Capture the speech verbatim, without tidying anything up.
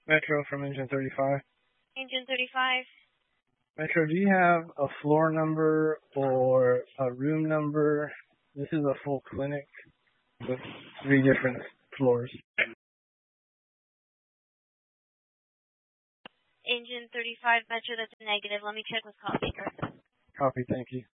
Metro from Engine thirty-five. Engine thirty-five. Metro, do you have a floor number or a room number? This is a full clinic with three different floors. Engine thirty-five, Metro, that's a negative. Let me check with call maker. Copy, thank you.